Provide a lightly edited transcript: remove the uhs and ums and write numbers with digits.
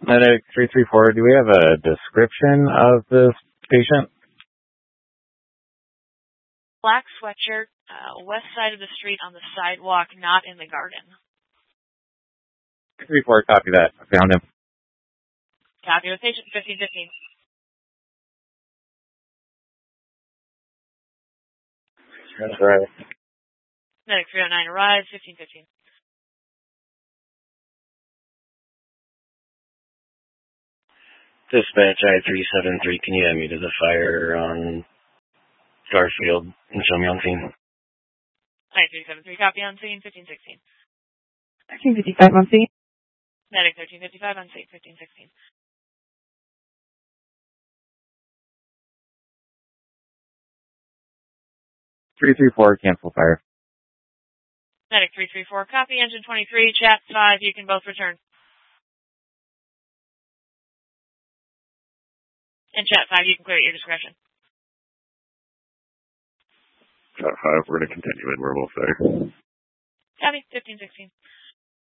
Medic 334, do we have a description of this patient? Black sweatshirt, west side of the street on the sidewalk, not in the garden. 334, copy that. I found him. Copy with patient 1515. That's right. Medic 309 arrives, 1515. Dispatch I-373, can you add me to the fire on Garfield and show me on scene? I-373, copy on scene, 1516. 1355 on scene. Medic 1355 on scene, 1516. Cancel fire. Medic 334, copy, engine 23, chat 5, you can both return. And chat 5, you can clear at your discretion. Chat 5, we're going to continue in. We're almost there. Copy, 1516.